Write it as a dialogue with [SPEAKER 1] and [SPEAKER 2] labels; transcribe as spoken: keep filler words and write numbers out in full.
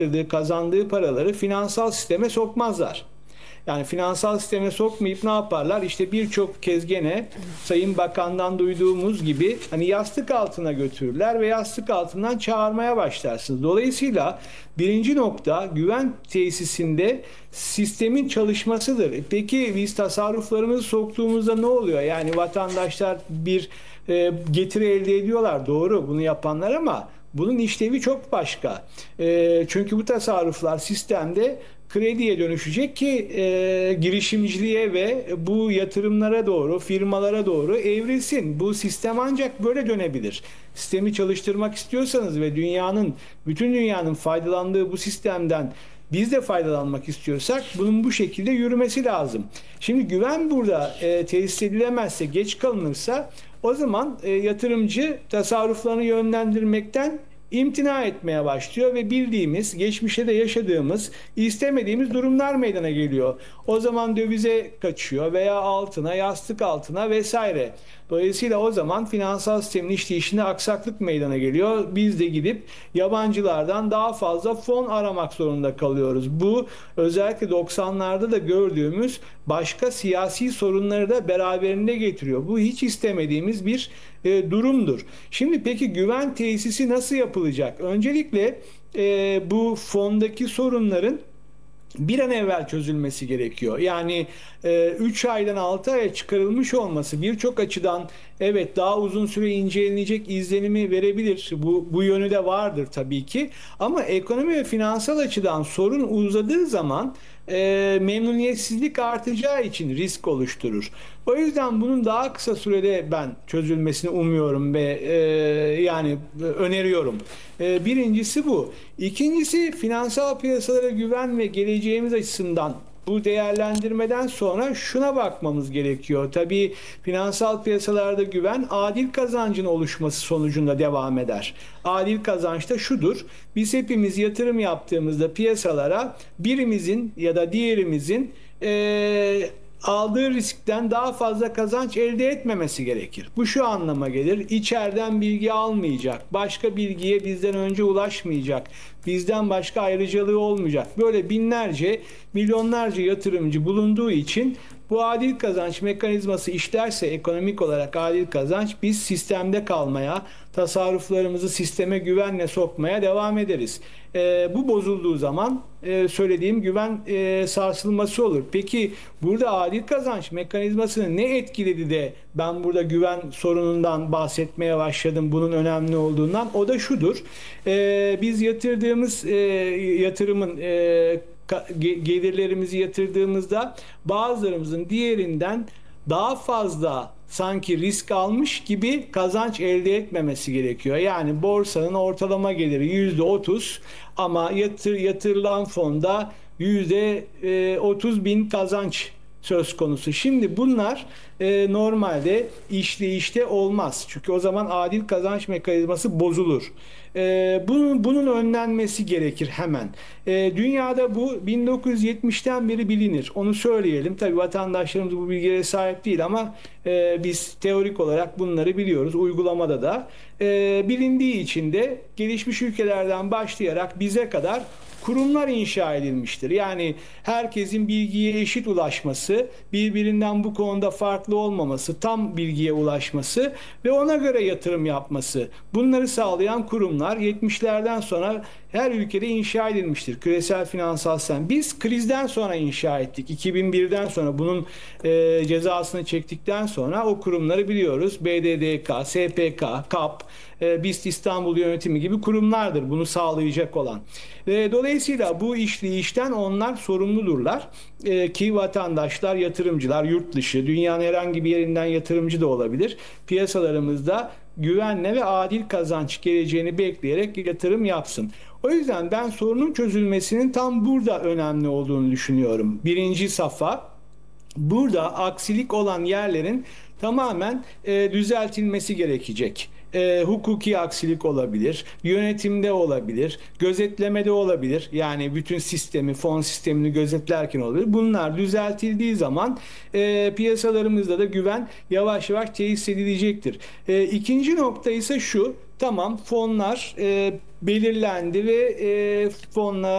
[SPEAKER 1] kazandığı paraları finansal sisteme sokmazlar. Yani finansal sisteme sokmayıp ne yaparlar? İşte birçok kez gene Sayın Bakan'dan duyduğumuz gibi hani yastık altına götürürler ve yastık altından çağırmaya başlarsınız. Dolayısıyla birinci nokta güven tesisinde sistemin çalışmasıdır. E Peki biz tasarruflarımızı soktuğumuzda ne oluyor? Yani vatandaşlar bir e, getiri elde ediyorlar. Doğru, bunu yapanlar, ama bunun işlevi çok başka. E, çünkü bu tasarruflar sistemde krediye dönüşecek ki e, girişimciliğe ve bu yatırımlara doğru, firmalara doğru evrilsin. Bu sistem ancak böyle dönebilir. Sistemi çalıştırmak istiyorsanız ve dünyanın, bütün dünyanın faydalandığı bu sistemden biz de faydalanmak istiyorsak bunun bu şekilde yürümesi lazım. Şimdi güven burada e, tesis edilemezse, geç kalınırsa, o zaman e, yatırımcı tasarruflarını yönlendirmekten imtina etmeye başlıyor ve bildiğimiz, geçmişte de yaşadığımız, istemediğimiz durumlar meydana geliyor. O zaman dövize kaçıyor veya altına, yastık altına vesaire. Dolayısıyla o zaman finansal sistemin işleyişinde aksaklık meydana geliyor. Biz de gidip yabancılardan daha fazla fon aramak zorunda kalıyoruz. Bu özellikle doksanlarda da gördüğümüz başka siyasi sorunları da beraberinde getiriyor. Bu hiç istemediğimiz bir e, durumdur. Şimdi peki güven tesisi nasıl yapılacak? Öncelikle e, bu fondaki sorunların bir an evvel çözülmesi gerekiyor. Yani üç aydan altı aya çıkarılmış olması birçok açıdan evet daha uzun süre incelenecek izlenimi verebilir. Bu, bu yönü de vardır tabii ki. Ama ekonomi ve finansal açıdan sorun uzadığı zaman e, memnuniyetsizlik artacağı için risk oluşturur. O yüzden bunun daha kısa sürede ben çözülmesini umuyorum ve e, yani öneriyorum. E, birincisi bu. İkincisi finansal piyasalara güven ve geleceğimiz açısından bu değerlendirmeden sonra şuna bakmamız gerekiyor. Tabii finansal piyasalarda güven adil kazancın oluşması sonucunda devam eder. Adil kazanç da şudur: biz hepimiz yatırım yaptığımızda piyasalara birimizin ya da diğerimizin ee, aldığı riskten daha fazla kazanç elde etmemesi gerekir. Bu şu anlama gelir: İçeriden bilgi almayacak, başka bilgiye bizden önce ulaşmayacak, bizden başka ayrıcalığı olmayacak. Böyle binlerce, milyonlarca yatırımcı bulunduğu için bu adil kazanç mekanizması işlerse, ekonomik olarak adil kazanç, biz sistemde kalmaya, tasarruflarımızı sisteme güvenle sokmaya devam ederiz. E, bu bozulduğu zaman e, söylediğim güven e, sarsılması olur. Peki burada adil kazanç mekanizmasını ne etkiledi de ben burada güven sorunundan bahsetmeye başladım, bunun önemli olduğundan? O da şudur: e, biz yatırdığımız e, yatırımın e, gelirlerimizi yatırdığımızda bazılarımızın diğerinden daha fazla sanki risk almış gibi kazanç elde etmemesi gerekiyor. Yani borsanın ortalama geliri yüzde otuz ama yatır, yatırılan fonda yüzde otuz bin kazanç söz konusu. Şimdi bunlar e, normalde işleyişte olmaz. Çünkü o zaman adil kazanç mekanizması bozulur. E, bunun, bunun önlenmesi gerekir hemen. E, dünyada bu bin dokuz yüz yetmişten beri bilinir. Onu söyleyelim. Tabii vatandaşlarımız bu bilgilere sahip değil ama e, biz teorik olarak bunları biliyoruz. Uygulamada da e, bilindiği için de gelişmiş ülkelerden başlayarak bize kadar kurumlar inşa edilmiştir. Yani herkesin bilgiye eşit ulaşması, birbirinden bu konuda farklı olmaması, tam bilgiye ulaşması ve ona göre yatırım yapması. Bunları sağlayan kurumlar yetmişlerden sonra her ülkede inşa edilmiştir. Küresel finansal sistem. Biz krizden sonra inşa ettik. iki bin birden sonra bunun e, cezasını çektikten sonra o kurumları biliyoruz. B D D K, S P K, KAP, e, BIST İstanbul Yönetimi gibi kurumlardır bunu sağlayacak olan. E, dolayısıyla bu işleyişten onlar sorumludurlar. E, ki vatandaşlar, yatırımcılar, yurt dışı, dünyanın herhangi bir yerinden yatırımcı da olabilir, piyasalarımızda güvenle ve adil kazanç geleceğini bekleyerek yatırım yapsın. O yüzden ben sorunun çözülmesinin tam burada önemli olduğunu düşünüyorum. Birinci safha, burada aksilik olan yerlerin tamamen e, düzeltilmesi gerekecek. E, hukuki aksilik olabilir, yönetimde olabilir, gözetlemede olabilir. Yani bütün sistemi, fon sistemini gözetlerken olabilir. Bunlar düzeltildiği zaman e, piyasalarımızda da güven yavaş yavaş tesis edilecektir. E, ikinci nokta ise şu: tamam, fonlar e, belirlendi ve e, fonlar